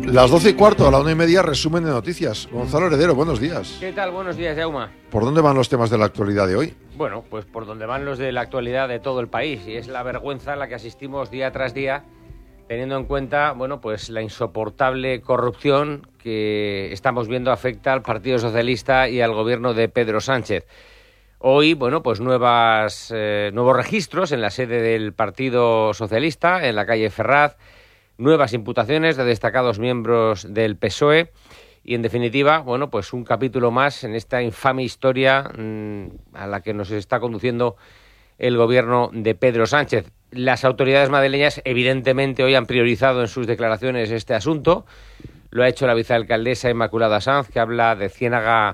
Las 12:15, a la 1:30, resumen de noticias. Gonzalo Heredero, buenos días. ¿Qué tal? Buenos días, Jauma. ¿Por dónde van los temas de la actualidad de hoy? Bueno, pues por donde van los de la actualidad de todo el país, y es la vergüenza a la que asistimos día tras día, teniendo en cuenta, bueno, pues la insoportable corrupción que estamos viendo afecta al Partido Socialista y al gobierno de Pedro Sánchez. Hoy, bueno, pues nuevos registros en la sede del Partido Socialista, en la calle Ferraz, nuevas imputaciones de destacados miembros del PSOE y, en definitiva, bueno, pues un capítulo más en esta infame historia a la que nos está conduciendo el gobierno de Pedro Sánchez. Las autoridades madrileñas, evidentemente, hoy han priorizado en sus declaraciones este asunto. Lo ha hecho la vicealcaldesa Inmaculada Sanz, que habla de ciénaga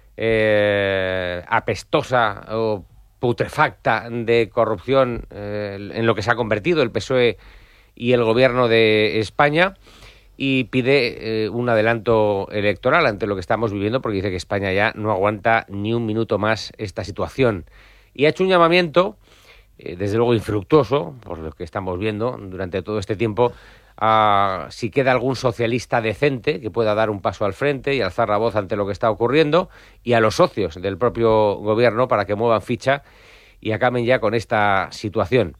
apestosa o putrefacta de corrupción en lo que se ha convertido el PSOE y el gobierno de España, y pide un adelanto electoral ante lo que estamos viviendo, porque dice que España ya no aguanta ni un minuto más esta situación. Y ha hecho un llamamiento, desde luego infructuoso, por lo que estamos viendo durante todo este tiempo, a si queda algún socialista decente que pueda dar un paso al frente y alzar la voz ante lo que está ocurriendo, y a los socios del propio gobierno para que muevan ficha y acaben ya con esta situación.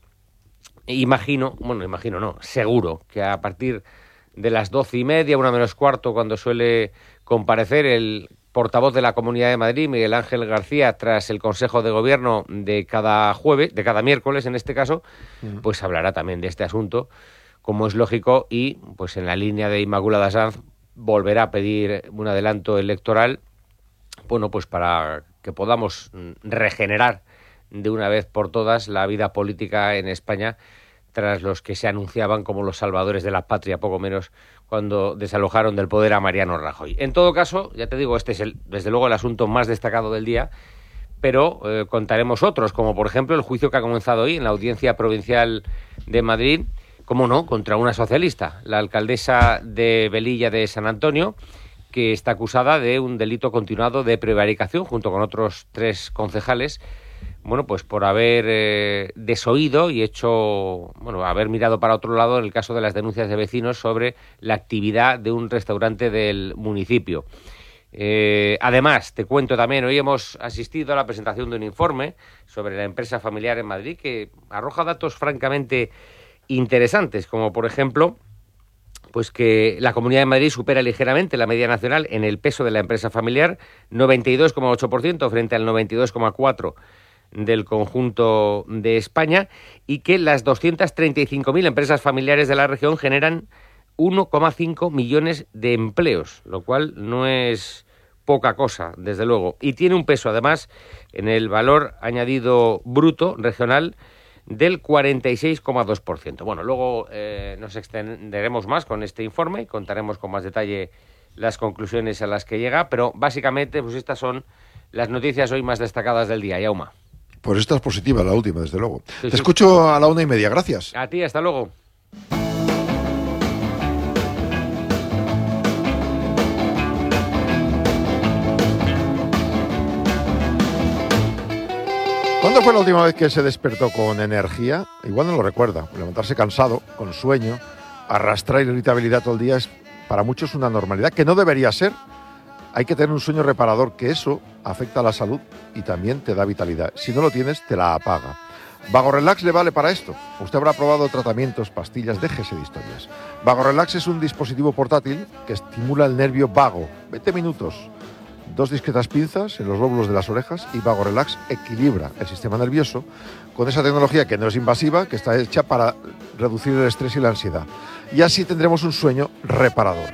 Seguro que a partir de las 12:30, 1:45, cuando suele comparecer el portavoz de la Comunidad de Madrid, Miguel Ángel García, tras el Consejo de Gobierno de cada miércoles en este caso, pues hablará también de este asunto, como es lógico, y pues en la línea de Inmaculada Sanz volverá a pedir un adelanto electoral, bueno, pues para que podamos regenerar de una vez por todas la vida política en España, tras los que se anunciaban como los salvadores de la patria, poco menos, cuando desalojaron del poder a Mariano Rajoy. En todo caso, ya te digo, este es desde luego el asunto más destacado del día, pero contaremos otros, como por ejemplo el juicio que ha comenzado hoy en la Audiencia Provincial de Madrid, cómo no, contra una socialista, la alcaldesa de Velilla de San Antonio, que está acusada de un delito continuado de prevaricación junto con otros 3 concejales, bueno, pues por haber desoído y haber mirado para otro lado en el caso de las denuncias de vecinos sobre la actividad de un restaurante del municipio. Además, te cuento también, hoy hemos asistido a la presentación de un informe sobre la empresa familiar en Madrid que arroja datos francamente interesantes, como por ejemplo, pues que la Comunidad de Madrid supera ligeramente la media nacional en el peso de la empresa familiar, 92,8% frente al 92,4% del conjunto de España, y que las 235.000 empresas familiares de la región generan 1,5 millones de empleos, lo cual no es poca cosa, desde luego, y tiene un peso, además, en el valor añadido bruto regional del 46,2%. Bueno, luego nos extenderemos más con este informe y contaremos con más detalle las conclusiones a las que llega, pero básicamente pues estas son las noticias hoy más destacadas del día. Jauma. Pues esta es positiva, la última, desde luego. Sí. Te escucho a la 1:30, gracias. A ti, hasta luego. ¿Cuándo fue la última vez que se despertó con energía? Igual no lo recuerda. Levantarse cansado, con sueño, arrastrar irritabilidad todo el día es para muchos una normalidad que no debería ser. Hay que tener un sueño reparador, que eso afecta a la salud y también te da vitalidad. Si no lo tienes, te la apaga. VagoRelax le vale para esto. Usted habrá probado tratamientos, pastillas, déjese de historias. VagoRelax es un dispositivo portátil que estimula el nervio vago. 20 minutos. 2 discretas pinzas en los lóbulos de las orejas y VagoRelax equilibra el sistema nervioso con esa tecnología que no es invasiva, que está hecha para reducir el estrés y la ansiedad. Y así tendremos un sueño reparador.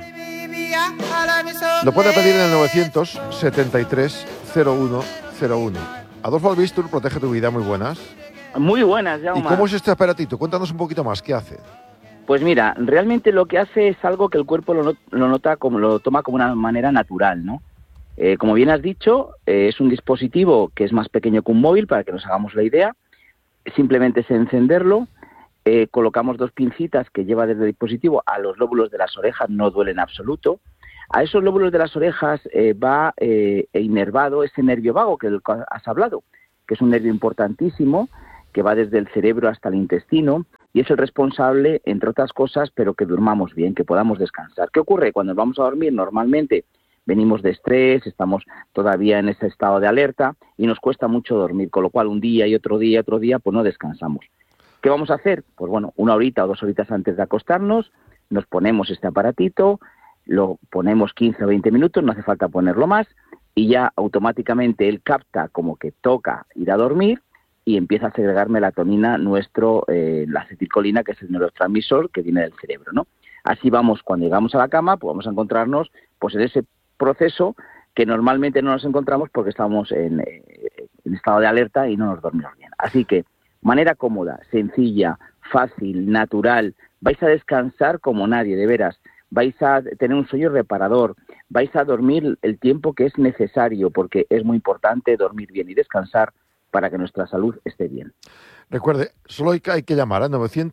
Lo puede pedir en el 973 0101. Adolfo Albistur, protege tu vida, muy buenas. Muy buenas, Jaume. ¿Y cómo es este aparatito? Cuéntanos un poquito más, ¿qué hace? Pues mira, realmente lo que hace es algo que el cuerpo lo toma como una manera natural, ¿no? Como bien has dicho, es un dispositivo que es más pequeño que un móvil, para que nos hagamos la idea. Simplemente es encenderlo, colocamos 2 pincitas que lleva desde el dispositivo a los lóbulos de las orejas, no duele en absoluto. A esos lóbulos de las orejas va inervado ese nervio vago que has hablado, que es un nervio importantísimo, que va desde el cerebro hasta el intestino y es el responsable, entre otras cosas, pero que durmamos bien, que podamos descansar. ¿Qué ocurre? Cuando vamos a dormir normalmente venimos de estrés, estamos todavía en ese estado de alerta y nos cuesta mucho dormir, con lo cual un día y otro día, pues no descansamos. ¿Qué vamos a hacer? Pues bueno, 1 horita o 2 horitas antes de acostarnos, nos ponemos este aparatito, lo ponemos 15 o 20 minutos, no hace falta ponerlo más, y ya automáticamente él capta como que toca ir a dormir y empieza a segregar melatonina, la acetilcolina, que es el neurotransmisor que viene del cerebro, ¿no? Así vamos, cuando llegamos a la cama, pues vamos a encontrarnos pues en ese proceso que normalmente no nos encontramos porque estamos en estado de alerta y no nos dormimos bien. Así que, manera cómoda, sencilla, fácil, natural, vais a descansar como nadie, de veras. Vais a tener un sueño reparador, vais a dormir el tiempo que es necesario, porque es muy importante dormir bien y descansar para que nuestra salud esté bien. Recuerde, solo hay que llamar a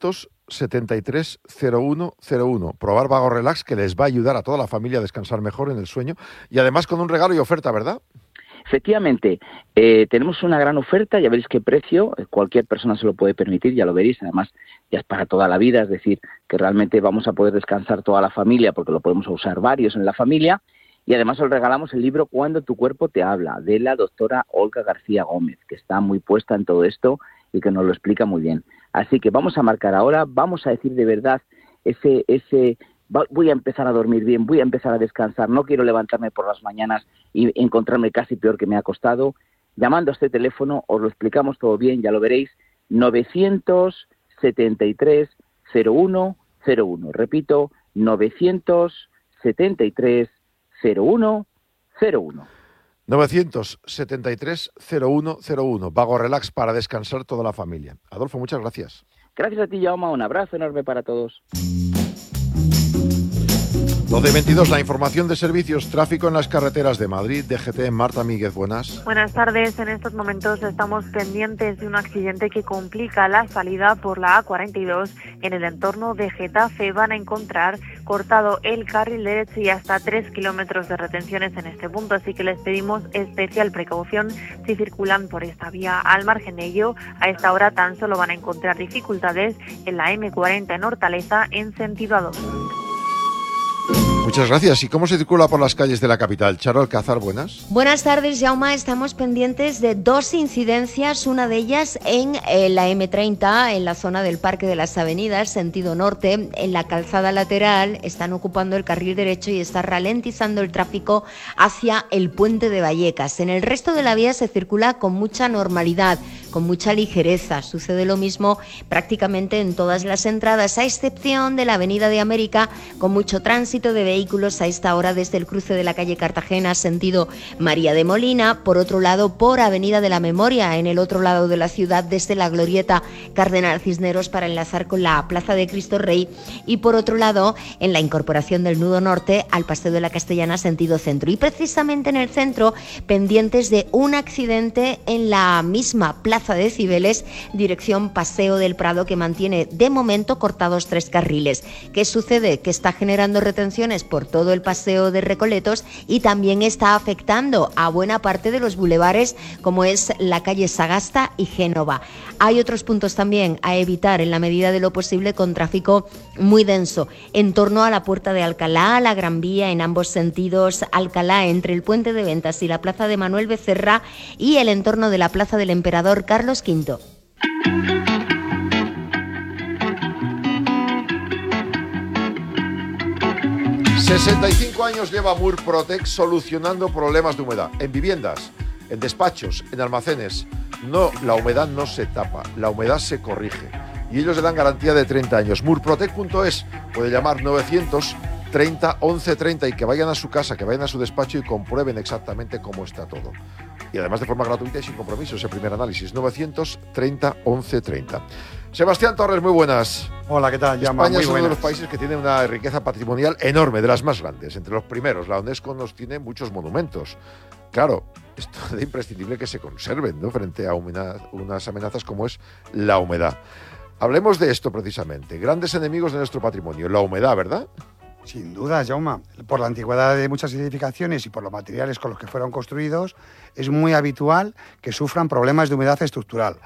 900-73-0101, probar Vago Relax, que les va a ayudar a toda la familia a descansar mejor en el sueño, y además con un regalo y oferta, ¿verdad? Efectivamente, tenemos una gran oferta, ya veréis qué precio, cualquier persona se lo puede permitir, ya lo veréis, además ya es para toda la vida, es decir, que realmente vamos a poder descansar toda la familia porque lo podemos usar varios en la familia, y además os regalamos el libro Cuando tu cuerpo te habla, de la doctora Olga García Gómez, que está muy puesta en todo esto y que nos lo explica muy bien. Así que vamos a marcar ahora, vamos a decir de verdad voy a empezar a dormir bien, voy a empezar a descansar, no quiero levantarme por las mañanas y encontrarme casi peor que me ha costado. Llamando a este teléfono os lo explicamos todo bien, ya lo veréis, 973-0101. Repito, 973-0101. 973-0101. Vago Relax para descansar toda la familia. Adolfo, muchas gracias. Gracias a ti, Jaume. Un abrazo enorme para todos. 12:22, la información de servicios, tráfico en las carreteras de Madrid, DGT, Marta Míguez, buenas. Buenas tardes, en estos momentos estamos pendientes de un accidente que complica la salida por la A42 en el entorno de Getafe. Van a encontrar cortado el carril derecho y hasta 3 kilómetros de retenciones en este punto, así que les pedimos especial precaución si circulan por esta vía. Al margen de ello, a esta hora tan solo van a encontrar dificultades en la M40 en Hortaleza en sentido A2. Muchas gracias. ¿Y cómo se circula por las calles de la capital? Charo Alcázar, buenas. Buenas tardes, Jaume. Estamos pendientes de 2 incidencias, una de ellas en la M30, en la zona del Parque de las Avenidas, sentido norte. En la calzada lateral están ocupando el carril derecho y está ralentizando el tráfico hacia el puente de Vallecas. En el resto de la vía se circula con mucha normalidad, con mucha ligereza. Sucede lo mismo prácticamente en todas las entradas, a excepción de la Avenida de América, con mucho tránsito de vehículos a esta hora desde el cruce de la calle Cartagena, sentido María de Molina. Por otro lado, por Avenida de la Memoria, en el otro lado de la ciudad, desde la glorieta Cardenal Cisneros para enlazar con la Plaza de Cristo Rey. Y por otro lado, en la incorporación del nudo norte al Paseo de la Castellana, sentido centro. Y precisamente en el centro, pendientes de un accidente en la misma Plaza de Cibeles, dirección Paseo del Prado, que mantiene de momento cortados 3 carriles. ¿Qué sucede? Que está generando retenciones por todo el Paseo de Recoletos y también está afectando a buena parte de los bulevares, como es la calle Sagasta y Génova. Hay otros puntos también a evitar en la medida de lo posible con tráfico muy denso en torno a la Puerta de Alcalá, la Gran Vía en ambos sentidos, Alcalá entre el Puente de Ventas y la Plaza de Manuel Becerra y el entorno de la Plaza del Emperador Carlos V. 65 años lleva Murprotec solucionando problemas de humedad en viviendas, en despachos, en almacenes. No, la humedad no se tapa, la humedad se corrige. Y ellos le dan garantía de 30 años. Murprotec.es, puede llamar 930 1130 y que vayan a su casa, que vayan a su despacho y comprueben exactamente cómo está todo. Y además de forma gratuita y sin compromiso, ese primer análisis, 930 1130. Sebastián Torres, muy buenas. Hola, ¿qué tal? Llama, España muy es uno de buenas. los países que tiene una riqueza patrimonial enorme, de las más grandes, entre los primeros. La UNESCO nos tiene muchos monumentos. Claro, esto es imprescindible que se conserven, ¿no?, frente a unas amenazas como es la humedad. Hablemos de esto precisamente. Grandes enemigos de nuestro patrimonio, la humedad, ¿verdad? Sin duda, Jaume. Por la antigüedad de muchas edificaciones y por los materiales con los que fueron construidos, es muy habitual que sufran problemas de humedad estructural.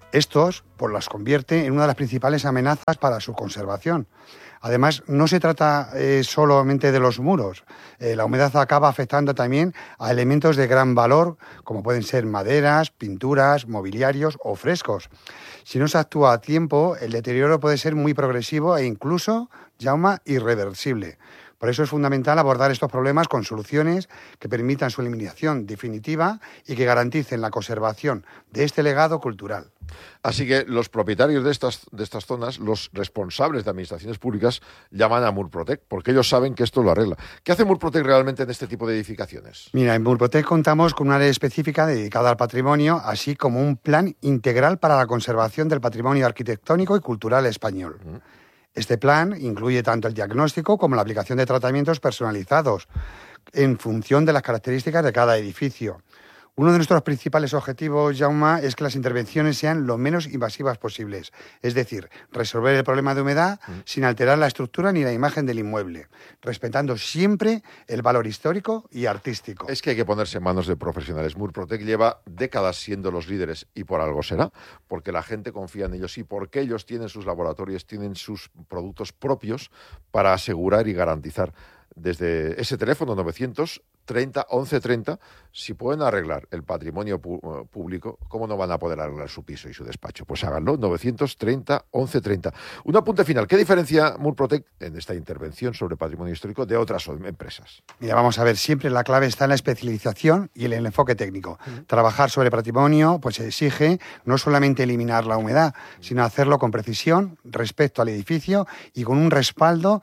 Estos pues las convierte en una de las principales amenazas para su conservación. Además, no se trata solamente de los muros. La humedad acaba afectando también a elementos de gran valor, como pueden ser maderas, pinturas, mobiliarios o frescos. Si no se actúa a tiempo, el deterioro puede ser muy progresivo e incluso, Jaume, irreversible. Por eso es fundamental abordar estos problemas con soluciones que permitan su eliminación definitiva y que garanticen la conservación de este legado cultural. Así que los propietarios de estas zonas, los responsables de administraciones públicas, llaman a Murprotec, porque ellos saben que esto lo arregla. ¿Qué hace Murprotec realmente en este tipo de edificaciones? Mira, en Murprotec contamos con una área específica dedicada al patrimonio, así como un plan integral para la conservación del patrimonio arquitectónico y cultural español. Este plan incluye tanto el diagnóstico como la aplicación de tratamientos personalizados en función de las características de cada edificio. Uno de nuestros principales objetivos, Jaume, es que las intervenciones sean lo menos invasivas posibles, es decir, resolver el problema de humedad sin alterar la estructura ni la imagen del inmueble, respetando siempre el valor histórico y artístico. Es que hay que ponerse en manos de profesionales. Murprotec lleva décadas siendo los líderes y por algo será, porque la gente confía en ellos y porque ellos tienen sus laboratorios, tienen sus productos propios para asegurar y garantizar. Desde ese teléfono 930 1130, si pueden arreglar el patrimonio público, ¿cómo no van a poder arreglar su piso y su despacho? Pues háganlo, 930 1130. Un apunte final. ¿Qué diferencia Murprotec en esta intervención sobre patrimonio histórico de otras empresas? Mira, vamos a ver, siempre la clave está en la especialización y en el enfoque técnico. Trabajar sobre patrimonio pues exige no solamente eliminar la humedad, sino hacerlo con precisión respecto al edificio y con un respaldo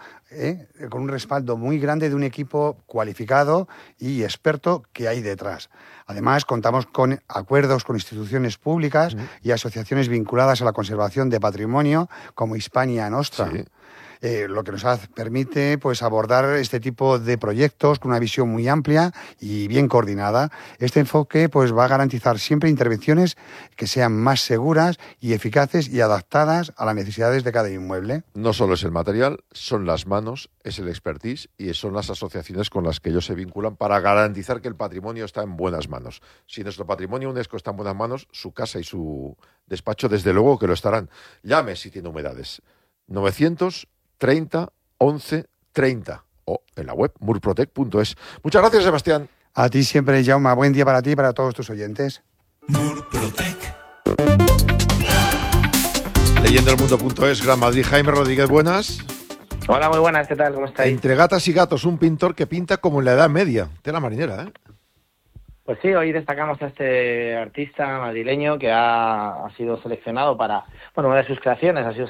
muy grande de un equipo cualificado y experto que hay detrás. Además, contamos con acuerdos con instituciones públicas y asociaciones vinculadas a la conservación de patrimonio, como Hispania Nostra. Sí. Lo que nos permite pues abordar este tipo de proyectos con una visión muy amplia y bien coordinada. Este enfoque pues va a garantizar siempre intervenciones que sean más seguras y eficaces y adaptadas a las necesidades de cada inmueble. No solo es el material, son las manos, es el expertise y son las asociaciones con las que ellos se vinculan para garantizar que el patrimonio está en buenas manos. Si nuestro patrimonio UNESCO está en buenas manos, su casa y su despacho desde luego que lo estarán. Llame si tiene humedades. 930 1130 o en la web murprotec.es. Muchas gracias, Sebastián. A ti siempre, Jaume. Buen día para ti y para todos tus oyentes. Murprotec. Leyendoelmundo.es, Gran Madrid. Jaime Rodríguez, buenas. Hola, muy buenas. ¿Qué tal? ¿Cómo estáis? Entre gatas y gatos, un pintor que pinta como en la Edad Media. Tela marinera, ¿eh? Pues sí, hoy destacamos a este artista madrileño que ha sido seleccionado para, una de sus creaciones ha sido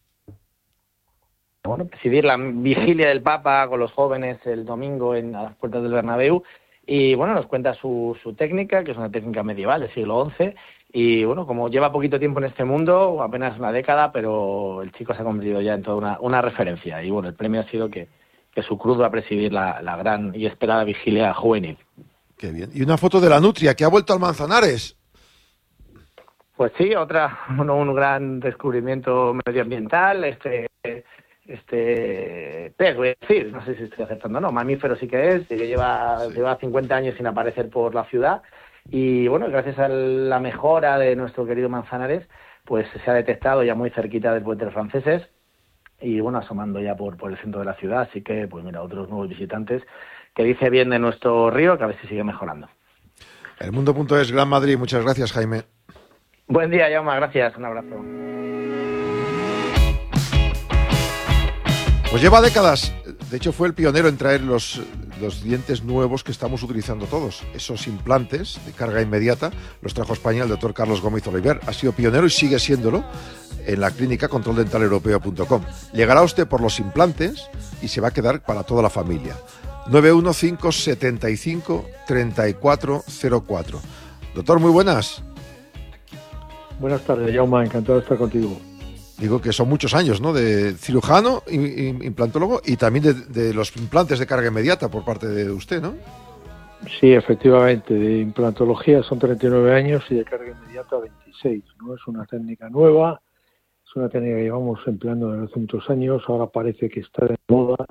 presidir la vigilia del Papa con los jóvenes el domingo a las puertas del Bernabéu y nos cuenta su técnica, que es una técnica medieval del siglo XI y como lleva poquito tiempo en este mundo, apenas una década, pero el chico se ha convertido ya en toda una referencia y el premio ha sido que su cruz va a presidir la gran y esperada vigilia juvenil. Qué bien. Y una foto de la nutria que ha vuelto al Manzanares. Pues sí, un gran descubrimiento medioambiental, pez, voy a decir, no sé si estoy acertando o no, mamífero sí que es, que lleva 50 años sin aparecer por la ciudad y gracias a la mejora de nuestro querido Manzanares, pues se ha detectado ya muy cerquita del Puente de los Franceses y asomando ya por el centro de la ciudad, así que otros nuevos visitantes que dice bien de nuestro río, que a ver si sigue mejorando. Elmundo.es, Gran Madrid, muchas gracias, Jaime. Buen día, Jaume, gracias, un abrazo. Pues lleva décadas, de hecho fue el pionero en traer los dientes nuevos que estamos utilizando todos. Esos implantes de carga inmediata los trajo a España el doctor Carlos Gómez Oliver. Ha sido pionero y sigue siéndolo en la clínica controldentaleuropeo.com. Llegará usted por los implantes y se va a quedar para toda la familia. 915753404. Doctor, muy buenas. Buenas tardes, Jaume, encantado de estar contigo. Digo que son muchos años, ¿no? De cirujano, implantólogo y también de los implantes de carga inmediata por parte de usted, ¿no? Sí, efectivamente, de implantología son 39 años y de carga inmediata 26, ¿no? Es una técnica nueva, es una técnica que llevamos empleando desde hace muchos años, ahora parece que está de moda,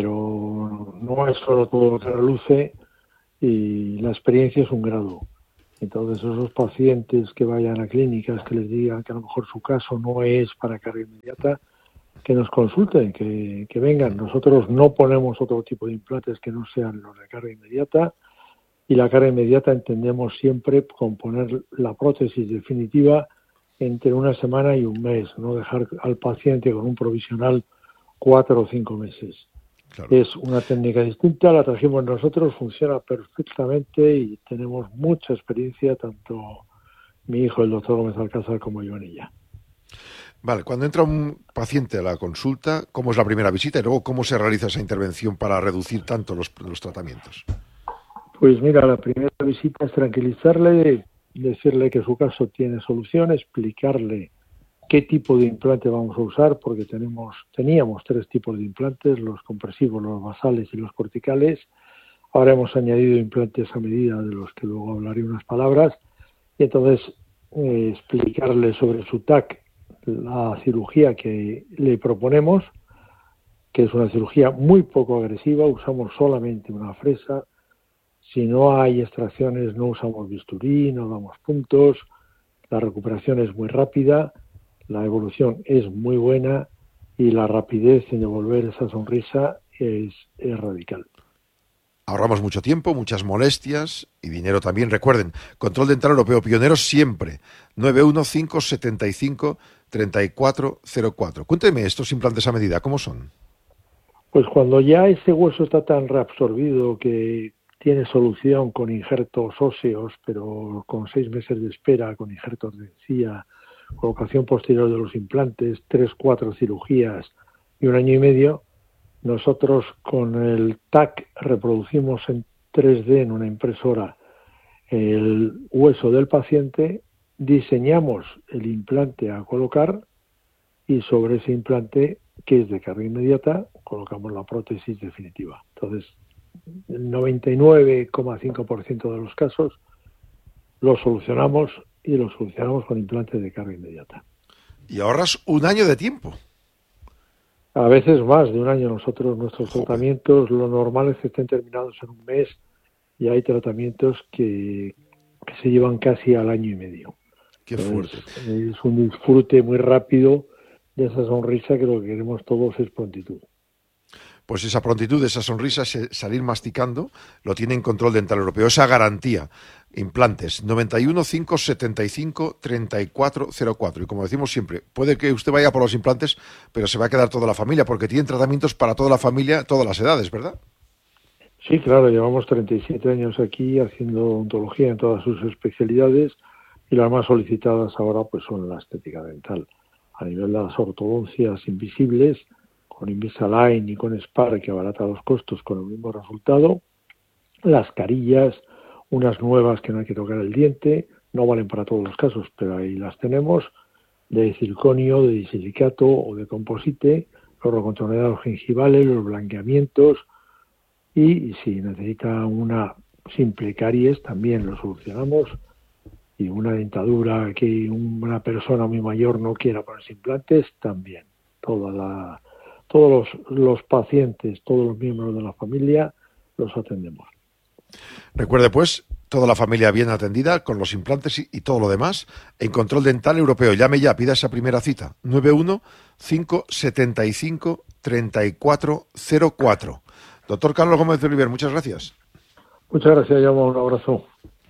pero no es solo todo lo que reluce y la experiencia es un grado. Entonces, esos pacientes que vayan a clínicas que les digan que a lo mejor su caso no es para carga inmediata, que nos consulten, que vengan. Nosotros no ponemos otro tipo de implantes que no sean los de carga inmediata, y la carga inmediata entendemos siempre con poner la prótesis definitiva entre una semana y un mes, no dejar al paciente con un provisional 4 o 5 meses. Claro. Es una técnica distinta, la trajimos nosotros, funciona perfectamente y tenemos mucha experiencia, tanto mi hijo, el doctor Gómez Alcázar, como yo en ella. Vale, cuando entra un paciente a la consulta, ¿cómo es la primera visita y luego cómo se realiza esa intervención para reducir tanto los tratamientos? Pues mira, la primera visita es tranquilizarle, decirle que su caso tiene solución, explicarle qué tipo de implante vamos a usar, porque teníamos 3 tipos de implantes, los compresivos, los basales y los corticales. Ahora hemos añadido implantes a medida, de los que luego hablaré unas palabras, y entonces explicarle sobre su TAC la cirugía que le proponemos, que es una cirugía muy poco agresiva, usamos solamente una fresa, si no hay extracciones no usamos bisturí, no damos puntos, la recuperación es muy rápida, la evolución es muy buena y la rapidez en devolver esa sonrisa es radical. Ahorramos mucho tiempo, muchas molestias y dinero también. Recuerden, Control Dental Europeo, pioneros siempre. 915753404. Cuénteme estos implantes a medida, ¿cómo son? Pues cuando ya ese hueso está tan reabsorbido que tiene solución con injertos óseos, pero con 6 meses de espera, con injertos de encía, colocación posterior de los implantes, 3-4 cirugías y 1 año y medio, nosotros con el TAC reproducimos en 3D en una impresora el hueso del paciente, diseñamos el implante a colocar y sobre ese implante, que es de carga inmediata, colocamos la prótesis definitiva. Entonces, el 99,5% de los casos lo solucionamos y lo solucionamos con implantes de carga inmediata. Y ahorras 1 año de tiempo. A veces más de 1 año. Nuestros tratamientos, lo normal es que estén terminados en 1 mes, y hay tratamientos que se llevan casi al 1 año y medio. Qué fuerte. Es un disfrute muy rápido de esa sonrisa, que lo que queremos todos es prontitud. Pues esa prontitud, esa sonrisa, salir masticando, lo tiene en Control Dental Europeo. Esa garantía. Implantes, 915753404. Y como decimos siempre, puede que usted vaya por los implantes, pero se va a quedar toda la familia, porque tienen tratamientos para toda la familia, todas las edades, ¿verdad? Sí, claro, llevamos 37 años aquí haciendo odontología en todas sus especialidades, y las más solicitadas ahora pues son la estética dental. A nivel de las ortodoncias invisibles, con Invisalign y con Spar, que abarata los costos con el mismo resultado, las carillas, unas nuevas que no hay que tocar el diente, no valen para todos los casos, pero ahí las tenemos, de circonio, de disilicato o de composite, los recontorneados gingivales, los blanqueamientos, y si necesita una simple caries también lo solucionamos, y una dentadura que una persona muy mayor no quiera ponerse implantes también. Todos los pacientes, todos los miembros de la familia los atendemos. Recuerde pues, toda la familia bien atendida con los implantes y todo lo demás en Control Dental Europeo. Llame ya, pida esa primera cita. 915753404. Doctor Carlos Gómez de Oliver, muchas gracias. Muchas gracias, Jaume, un abrazo.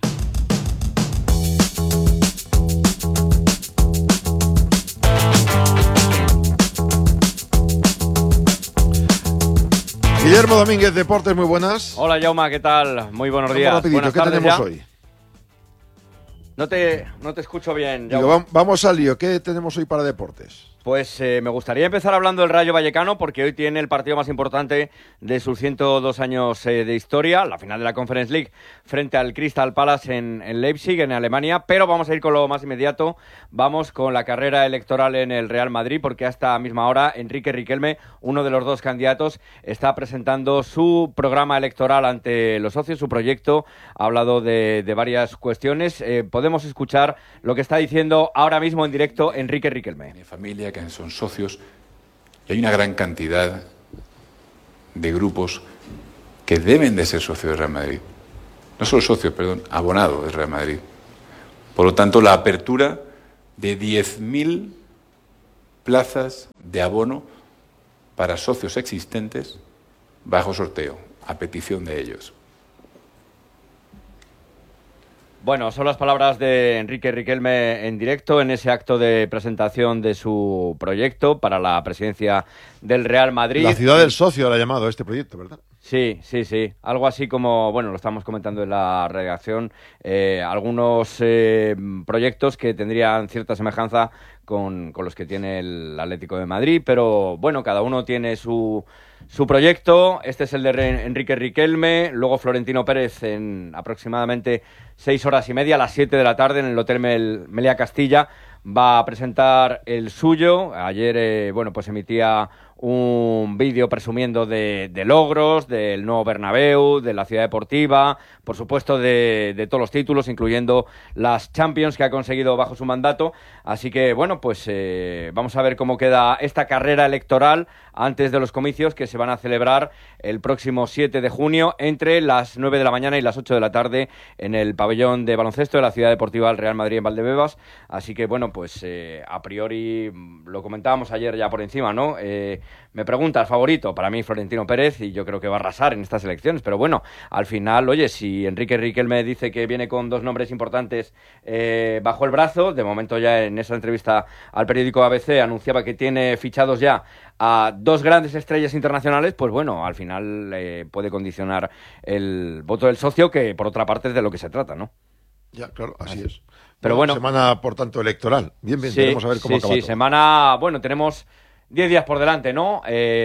Guillermo Domínguez, Deportes, muy buenas. Hola, Jaume, ¿qué tal? Muy buenos días. Rapidito, buenas ¿qué tardes tenemos ya. hoy? No te escucho bien, Digo, Jaume. vamos al lío, ¿qué tenemos hoy para deportes? Pues me gustaría empezar hablando del Rayo Vallecano, porque hoy tiene el partido más importante de sus 102 años de historia, la final de la Conference League frente al Crystal Palace en Leipzig, en Alemania. Pero vamos a ir con lo más inmediato, vamos con la carrera electoral en el Real Madrid, porque a esta misma hora Enrique Riquelme, uno de los 2 candidatos, está presentando su programa electoral ante los socios, su proyecto. Ha hablado de varias cuestiones. Podemos escuchar lo que está diciendo ahora mismo en directo Enrique Riquelme. Mi familia, que son socios, y hay una gran cantidad de grupos que deben de ser socios del Real Madrid. No solo socios, perdón, abonados del Real Madrid. Por lo tanto, la apertura de 10.000 plazas de abono para socios existentes bajo sorteo, a petición de ellos. Bueno, son las palabras de Enrique Riquelme en directo en ese acto de presentación de su proyecto para la presidencia del Real Madrid. La ciudad del socio la ha llamado este proyecto, ¿verdad? Sí. Algo así como, bueno, lo estamos comentando en la redacción, algunos proyectos que tendrían cierta semejanza con los que tiene el Atlético de Madrid, pero bueno, cada uno tiene su proyecto. Este es el de Enrique Riquelme, luego Florentino Pérez en aproximadamente 6 horas y media, a las 7 de la tarde, en el Hotel Meliá Castilla, va a presentar el suyo. Ayer, pues emitía un vídeo presumiendo de logros, del nuevo Bernabéu, de la ciudad deportiva, por supuesto de todos los títulos, incluyendo las Champions que ha conseguido bajo su mandato. Así que, vamos a ver cómo queda esta carrera electoral antes de los comicios que se van a celebrar el próximo 7 de junio entre las 9 de la mañana y las 8 de la tarde en el pabellón de baloncesto de la ciudad deportiva del Real Madrid en Valdebebas. Así que, a priori, lo comentábamos ayer ya por encima, ¿no? Me pregunta el favorito, para mí Florentino Pérez, y yo creo que va a arrasar en estas elecciones, pero bueno, al final, oye, si Enrique Riquelme dice que viene con 2 nombres importantes bajo el brazo, de momento ya en esa entrevista al periódico ABC anunciaba que tiene fichados ya a 2 grandes estrellas internacionales, pues bueno, al final puede condicionar el voto del socio, que por otra parte es de lo que se trata, ¿no? Ya, claro, así es. Pero bueno, semana, por tanto, electoral. Bien, sí, veremos a ver cómo acaba todo. Semana, tenemos 10 días por delante, ¿no?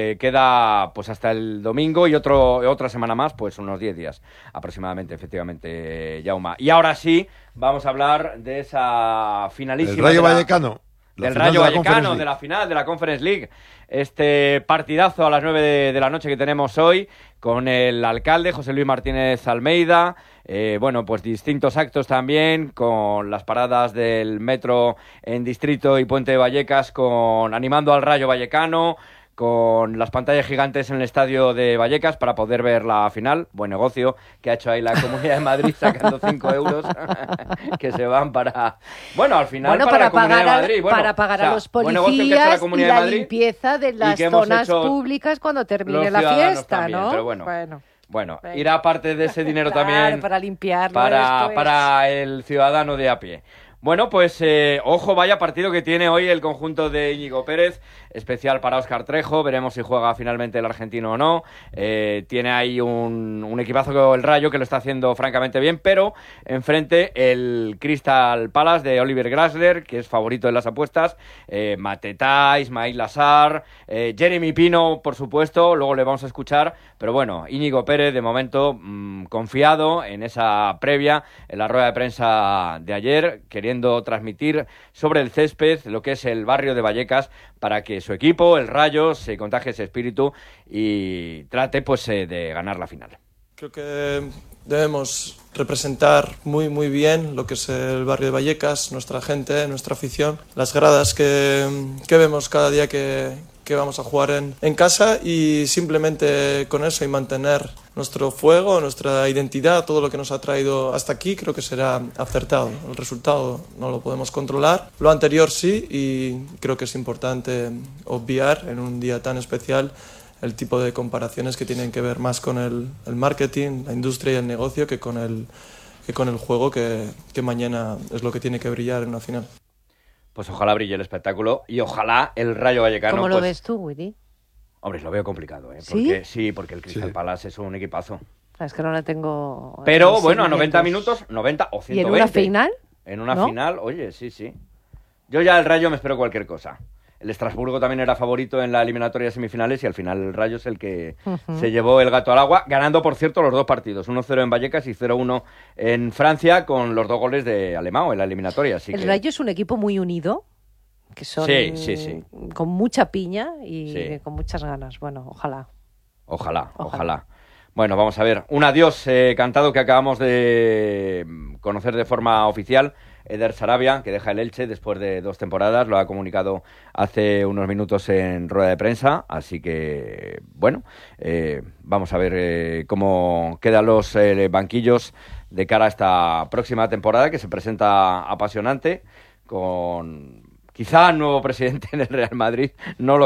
Queda pues hasta el domingo y otra semana más, pues unos 10 días aproximadamente, efectivamente, Jaume. Y ahora sí, vamos a hablar de esa finalísima. El Rayo Vallecano. Del Rayo Vallecano, de la final de la Conference League. Este partidazo a las 9 de la noche que tenemos hoy, con el alcalde José Luis Martínez Almeida. Pues distintos actos también, con las paradas del metro en Distrito y Puente de Vallecas, animando al Rayo Vallecano, con las pantallas gigantes en el estadio de Vallecas para poder ver la final. Buen negocio que ha hecho ahí la Comunidad de Madrid, sacando 5 euros que se van para... al final para la Comunidad de Madrid. Para pagar a los policías y la limpieza de las zonas públicas cuando termine la fiesta, también, ¿no? Pero bueno, irá parte de ese dinero también para limpiarlo para el ciudadano de a pie. Ojo, vaya partido que tiene hoy el conjunto de Íñigo Pérez, especial para Óscar Trejo, veremos si juega finalmente el argentino o no. Tiene ahí un equipazo con el Rayo que lo está haciendo francamente bien, pero enfrente el Crystal Palace de Oliver Glasner, que es favorito en las apuestas, Mateta, Ismail Lassar, Jeremy Pino, por supuesto, luego le vamos a escuchar, pero bueno, Íñigo Pérez de momento confiado en esa previa, en la rueda de prensa de ayer, queriendo transmitir sobre el césped lo que es el barrio de Vallecas para que su equipo, el Rayo, se contagie ese espíritu y trate de ganar la final. Creo que debemos representar muy bien lo que es el barrio de Vallecas, nuestra gente, nuestra afición, las gradas que vemos cada día que vamos a jugar en casa, y simplemente con eso y mantener nuestro fuego, nuestra identidad, todo lo que nos ha traído hasta aquí, creo que será acertado. El resultado no lo podemos controlar, lo anterior sí, y creo que es importante obviar en un día tan especial el tipo de comparaciones que tienen que ver más con el marketing, la industria y el negocio que con el juego, que mañana es lo que tiene que brillar en una final. Pues ojalá brille el espectáculo y ojalá el Rayo Vallecano... ¿Cómo lo ves tú, Willy? Hombre, lo veo complicado, ¿eh? ¿Sí? Porque el Crystal Palace es un equipazo. Es que no le tengo... Pero a 90 minutos, 90 o 120. ¿Y en una final? En una final, oye, sí. Yo ya el Rayo me espero cualquier cosa. El Estrasburgo también era favorito en la eliminatoria de semifinales y al final el Rayo es el que se llevó el gato al agua, ganando, por cierto, los 2 partidos. 1-0 en Vallecas y 0-1 en Francia, con los 2 goles de Alemão en la eliminatoria. Así el Rayo es un equipo muy unido, que son sí. con mucha piña y con muchas ganas. Bueno, ojalá. Bueno, vamos a ver. Un adiós cantado que acabamos de conocer de forma oficial. Eder Sarabia, que deja el Elche después de 2 temporadas, lo ha comunicado hace unos minutos en rueda de prensa, así que, vamos a ver cómo quedan los banquillos de cara a esta próxima temporada que se presenta apasionante, con quizá nuevo presidente en el Real Madrid, no lo